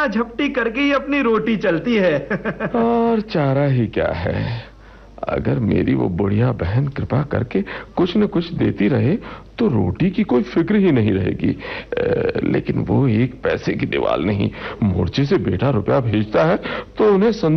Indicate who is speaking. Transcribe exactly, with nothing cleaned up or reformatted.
Speaker 1: झपटा झपटी करके ही अपनी रोटी चलती है।
Speaker 2: और चारा ही क्या है, अगर मेरी वो बुढ़िया बहन कृपा करके कुछ न कुछ देती रहे तो रोटी की कोई फिक्र ही नहीं रहेगी। लेकिन वो एक पैसे की दीवार नहीं, मोर्चे से बेटा रुपया भेजता है तो उन्हें